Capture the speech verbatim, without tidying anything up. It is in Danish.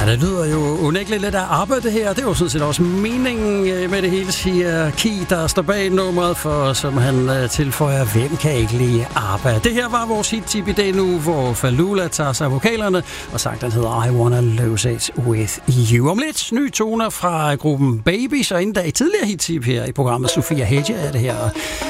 det lyder jo unægteligt lidt af arbejde det her. Det er jo sådan set også meningen med det hele, siger Ki, der står bag nummeret for, som han tilføjer, hvem kan ikke lide arbejde. Det her var vores hit-tip i dag nu, hvor Falula tager sig vokalerne, og sagt, den hedder I Wanna Lose It With You. Om lidt nye toner fra gruppen Baby, så inden da i tidligere hit-tip her i programmet Sofia Hedge er det her.